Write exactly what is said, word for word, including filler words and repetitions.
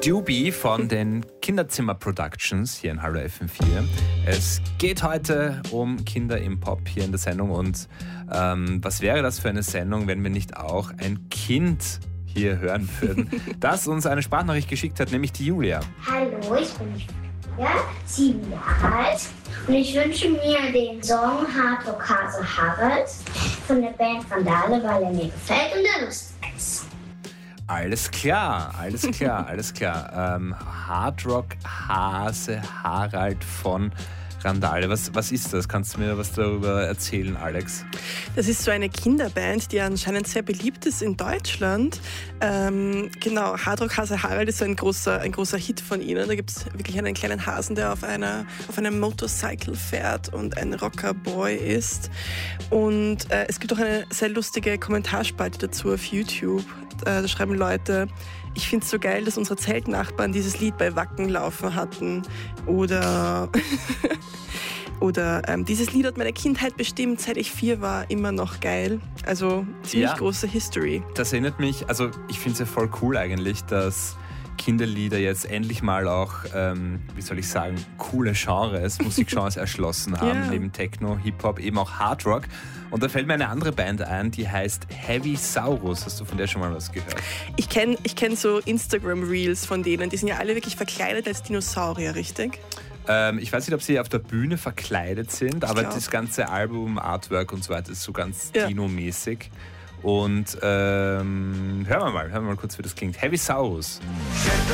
Doobie von den Kinderzimmer Productions hier in Hallo F M vier. Es geht heute um Kinder im Pop hier in der Sendung und ähm, was wäre das für eine Sendung, wenn wir nicht auch ein Kind hier hören würden, das uns eine Sprachnachricht geschickt hat, nämlich die Julia. Hallo, ich bin Julia, sieben Jahre alt und ich wünsche mir den Song Hardrock Hase Harald von der Band Randale, weil er mir gefällt und er lustig ist. Alles klar, alles klar, alles klar. Ähm, Hardrock Hase Harald von Randale. Was, was ist das? Kannst du mir was darüber erzählen, Alex? Das ist so eine Kinderband, die anscheinend sehr beliebt ist in Deutschland. Ähm, genau, Hardrock Hase Harald ist so ein großer, ein großer Hit von ihnen. Da gibt es wirklich einen kleinen Hasen, der auf, einer, auf einem Motorcycle fährt und ein Rockerboy ist. Und äh, es gibt auch eine sehr lustige Kommentarspalte dazu auf YouTube. Äh, da schreiben Leute: Ich finde es so geil, dass unsere Zeltnachbarn dieses Lied bei Wacken laufen hatten. Oder, oder ähm, dieses Lied hat meine Kindheit bestimmt, seit ich vier war, immer noch geil. Also ziemlich Ja, große History. Das erinnert mich, also ich finde es ja voll cool eigentlich, dass Kinderlieder jetzt endlich mal auch, ähm, wie soll ich sagen, coole Genres, Musikgenres erschlossen haben, Ja. neben Techno, Hip-Hop, eben auch Hardrock. Und da fällt mir eine andere Band ein, die heißt Heavy Saurus. Hast du von der schon mal was gehört? Ich kenne ich kenn so Instagram-Reels von denen, die sind ja alle wirklich verkleidet als Dinosaurier, richtig? Ähm, ich weiß nicht, ob sie auf der Bühne verkleidet sind, aber glaub. das ganze Album, Artwork und so weiter ist so ganz Ja. Dino-mäßig. Und ähm, hören wir mal, hören wir mal kurz, wie das klingt. Heavy Saurus.